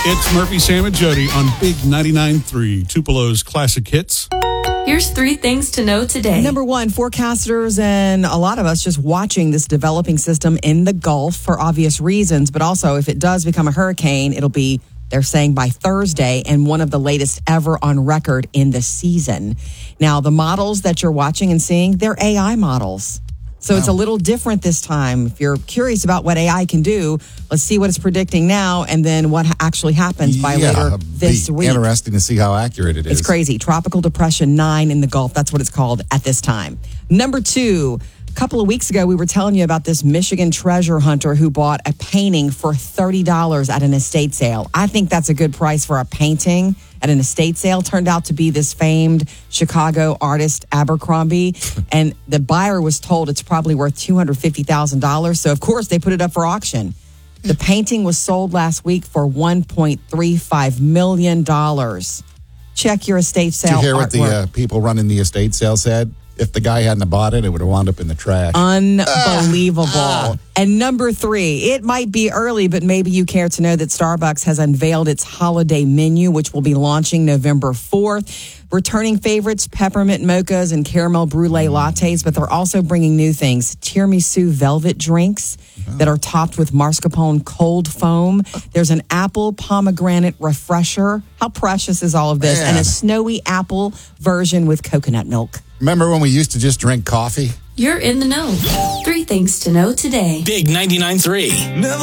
It's Murphy, Sam, and Jody on Big 99.3, Tupelo's classic hits. Here's 3 things to know today. Number 1, forecasters and a lot of us just watching this developing system in the Gulf for obvious reasons, but also if it does become a hurricane, it'll be, they're saying, by Thursday, and one of the latest ever on record in the season. Now, the models that you're watching and seeing, they're AI models. So it's a little different this time. If you're curious about what AI can do, let's see what it's predicting now and then what actually happens by later this week. Interesting to see how accurate it is. It's crazy. Tropical Depression 9 in the Gulf. That's what it's called at this time. Number 2, a couple of weeks ago, we were telling you about this Michigan treasure hunter who bought a painting for $30 at an estate sale. I think that's a good price for a painting at an estate sale. Turned out to be this famed Chicago artist, Abercrombie. And the buyer was told it's probably worth $250,000. So, of course, they put it up for auction. The painting was sold last week for $1.35 million. Check your estate sale. Did you hear what the people running the estate sale said? If the guy hadn't bought it, it would have wound up in the trash. Unbelievable. And number 3, it might be early, but maybe you care to know that Starbucks has unveiled its holiday menu, which will be launching November 4th. Returning favorites, peppermint mochas and caramel brulee lattes, but they're also bringing new things. Tiramisu velvet drinks that are topped with mascarpone cold foam. There's an apple pomegranate refresher. How precious is all of this? Man. And a snowy apple version with coconut milk. Remember when we used to just drink coffee? You're in the know. 3 things to know today. Big 99.3.